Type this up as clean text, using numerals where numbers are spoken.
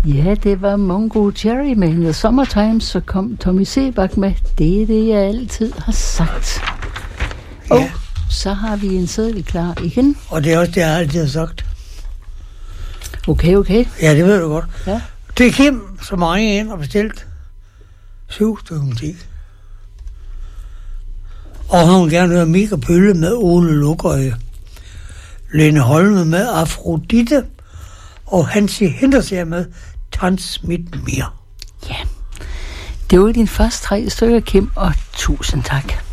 Ja, det var Mungo Jerry med The Summertime, så kom Tommy Sebak med. Det er det, jeg altid har sagt. Og så har vi en seddel klar igen. Og det er også det, jeg altid har sagt. Okay. Ja, det ved du godt. Ja. Det er Kim, som har ringet ind og bestilt 7 stykker musik. Og han vil gerne høre Mika Pølle med Ole Lukøje, Lene Holme med Afrodite, og Hansi Hinterseer med Tans mit mir. Ja, det var dine første 3 stykker, Kim, og tusind tak.